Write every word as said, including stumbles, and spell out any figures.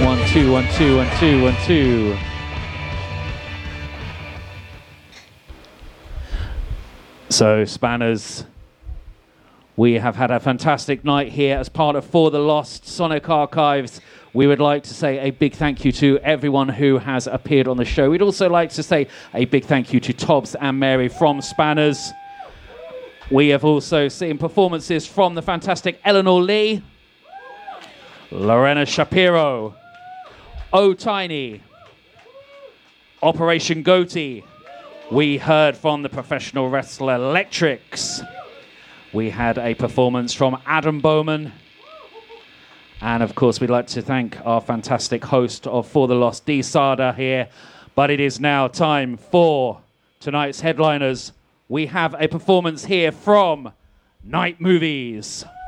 One, two, one, two, one, two, one, two. So, Spanners, we have had a fantastic night here as part of For the Lost Sonic Archives. We would like to say a big thank you to everyone who has appeared on the show. We'd also like to say a big thank you to Tobbs and Mary from Spanners. We have also seen performances from the fantastic Eleanor Lee, Lorena Shapiro, Oh Tiny, Operation Goatee. We heard from the professional wrestler Electrics. We had a performance from Adam Bowman. And of course, we'd like to thank our fantastic host of For the Lost, Dee Sada, here. But it is now time for tonight's headliners. We have a performance here from Night Movies.